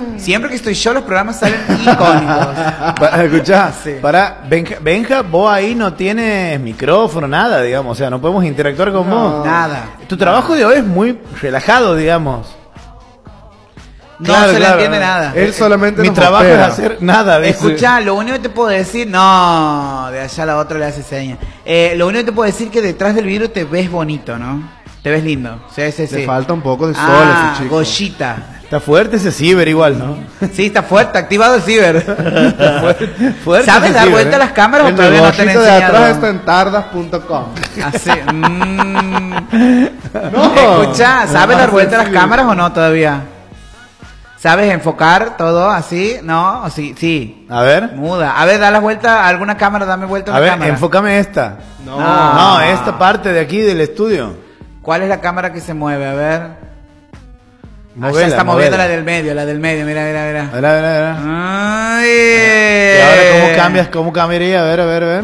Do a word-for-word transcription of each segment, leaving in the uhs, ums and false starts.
Siempre que estoy yo, los programas salen icónicos. Pa- Escuchá, Sí. para Benja, Benja, vos ahí no tienes micrófono, nada, digamos. O sea, no podemos interactuar con No. vos. Nada. Tu trabajo de hoy es muy relajado, digamos. No Claro, se le claro. entiende nada. Él solamente Mi nos trabajo opera. es hacer nada, ¿viste? Escuchá, lo único que te puedo decir, no, de allá la otra le hace seña. Eh, lo único que te puedo decir es que detrás del vidrio te ves bonito, ¿no? Te ves lindo. Sí, sí, sí. Le falta un poco de sol ah, a ese chico. Goyita. Está fuerte ese ciber igual, ¿no? Sí, está fuerte, activado el ciber. Fuerte ¿Sabes ese dar ciber, vuelta ¿eh? a las cámaras o El todavía no te han negocito de atrás enseñado? está en tardas punto com. Así. mm. No. Escuchá, ¿sabes No, dar vuelta a las sí. cámaras o no todavía? ¿Sabes enfocar todo así? ¿No? ¿O sí? Sí. A ver, Muda. A ver, da la vuelta a alguna cámara, dame vuelta a a una ver, cámara. enfócame esta. No. No, esta parte de aquí del estudio. ¿Cuál es la cámara que se mueve? A ver. Ah, ya Movela, está moviendo movela. la del medio, la del medio, mira, mira, mira. A ver, a ver, a ver. Ay. ¿Y ahora cómo cambias? ¿Cómo cambiaría? A ver, a ver, a ver.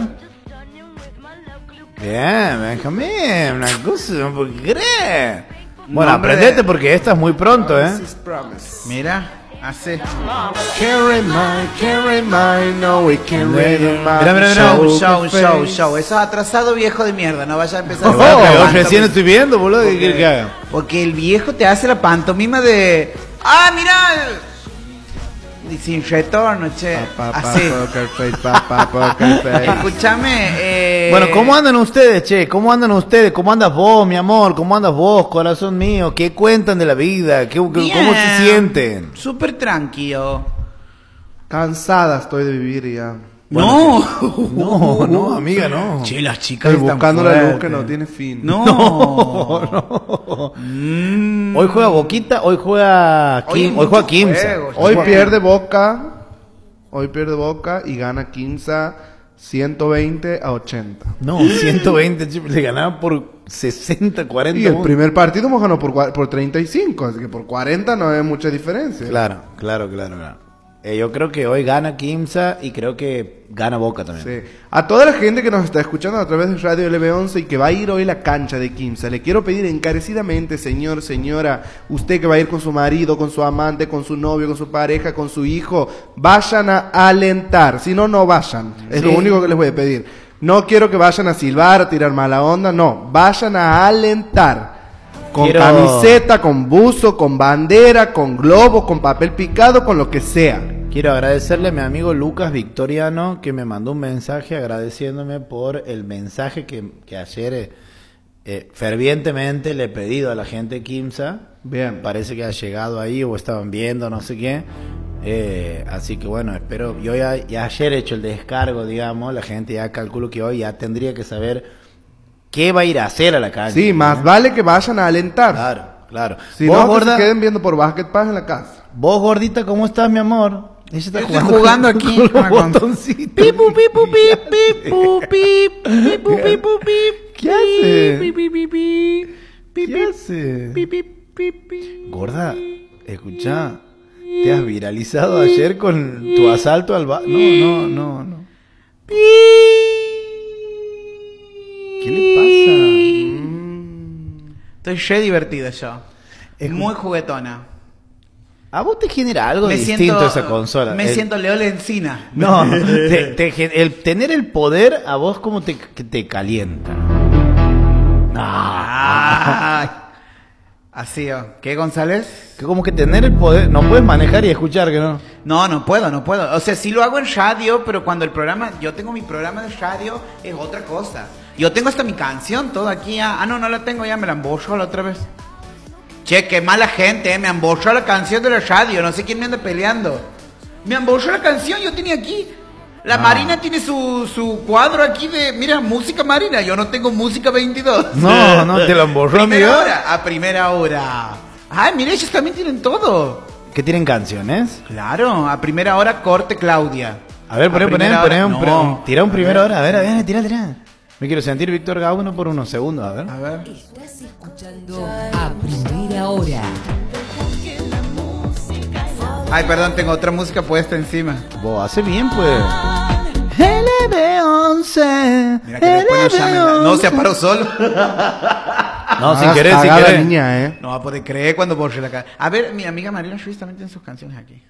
Bien, Benjamín, una cosa, no puedo creer. Bueno, No, hombre. aprendete porque esta es muy pronto, ¿eh? This is promise. Mira, así. Carry my, carry my, no we can read my Mira, mira, mira. Show, show show, face. show, show. Eso es atrasado viejo de mierda, no vaya a empezar Oh, a hacer la yo pantomima. recién estoy viendo, boludo, ¿qué quieres que haga? Porque el viejo te hace la pantomima de... ¡Ah, mira! Y sin retorno, che. Pa, pa, pa, Así. poker face, pa, pa, poker face. Escúchame, eh... Bueno, ¿cómo andan ustedes, che? ¿Cómo andan ustedes? ¿Cómo andas vos, mi amor? ¿Cómo andas vos, corazón mío? ¿Qué cuentan de la vida? ¿Qué, qué- ¿Cómo Bien. se sienten? Súper tranquilo. Cansada estoy de vivir ya. No. No, no, amiga, no. Che, las chicas Estoy están buscando la luz fuertes. que no tiene fin. No. Mm. Hoy juega Boquita, hoy juega Hoy hay Kim, hoy juega muchos Kimsa. juegos. Hoy Bueno. pierde Boca. Hoy pierde Boca y gana Quimsa ciento veinte a ochenta. No, ciento veinte, che, le ganaban por sesenta, cuarenta. Y el puntos. primer partido hemos ganado por, cua- por treinta y cinco, así que por cuarenta no hay mucha diferencia. Claro, claro, claro, claro. Eh, yo creo que hoy gana Kimsa y creo que gana Boca también. Sí. A toda la gente que nos está escuchando a través de Radio L B once y que va a ir hoy a la cancha de Quimsa, le quiero pedir encarecidamente, señor, señora, usted que va a ir con su marido, con su amante, con su novio, con su pareja, con su hijo, vayan a alentar, si no, no vayan. Es Sí. lo único que les voy a pedir. No quiero que vayan a silbar, a tirar mala onda, no, vayan a alentar. Con Quiero- camiseta, con buzo, con bandera, con globo, con papel picado, con lo que sea. Quiero agradecerle a mi amigo Lucas Victoriano que me mandó un mensaje agradeciéndome por el mensaje que, que ayer eh, eh, fervientemente le he pedido a la gente de Kimsa. Bien. Parece que ha llegado ahí o estaban viendo, no sé qué. Eh, así que bueno, espero. Yo ya, ya ayer he hecho el descargo, digamos. La gente ya calculo que hoy ya tendría que saber qué va a ir a hacer a la calle. Sí, más ¿no? vale que vayan a alentar. Claro, claro. Si vos, no, que gorda, se queden viendo por Basket Pass en la casa. vos, gordita, ¿cómo estás, mi amor? Ella está Estoy jugando con- aquí con con los la con- botoncitos. Pipu, pipu, pip, pipu, pip, pipu, pipu, pip. ¿Qué hace? Pi, pi, pi, pi, pi, ¿Qué pi, hace? pi, pi, pi, pi. Gorda, escucha, te has viralizado ayer con tu asalto al bar. No, no, no, no. ¿Qué le Estoy re divertida yo. Es Muy juguetona. pasa? A vos te genera algo Me distinto siento, esa consola. Me El- siento Leo Lencina. No, te- te gen- el tener el poder a vos como te, que te calienta. Ay. Así, ¿o? ¿Qué, González? Que como que tener el poder, no puedes manejar y escuchar que no. No, no puedo, no puedo. O sea, sí lo hago en radio, pero cuando el programa, yo tengo mi programa de radio, es otra cosa. Yo tengo hasta mi canción, todo aquí ya. Ah, no, no la tengo ya, me la embochó la otra vez. Che, qué mala gente, eh. Me embochó la canción de la radio, no sé quién me anda peleando. Me embochó la canción, yo tenía aquí. La Ah. Marina tiene su, su cuadro aquí de, mira, música Marina, yo no tengo música veintidós. No, no, te lo emborró, Primera amigo. hora, a primera hora. Ay, mira, ellos también tienen todo. ¿Que tienen canciones? Claro, a primera hora corte Claudia. A ver, poné, A poné, primera poné, hora- un, no. tira un primera hora. A ver, a ver, tira, tira. Me quiero sentir Víctor Gauno por unos segundos, a ver. A ver. Estás escuchando a primera hora. Ay, perdón, tengo otra música puesta encima. Vos hace bien, pues. L B once. Mira que después no llamen. No, se paró solo. No, sin Ah, querer, sin cagada querer. niña, eh. No va a poder creer cuando borre la cara. A ver, mi amiga Mariela Ruiz también tiene sus canciones aquí.